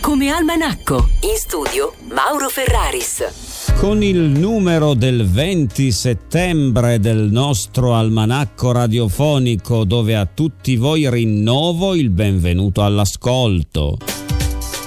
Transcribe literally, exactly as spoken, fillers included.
come almanacco. In studio Mauro Ferraris. Con il numero del venti settembre del nostro almanacco radiofonico, dove a tutti voi rinnovo il benvenuto all'ascolto.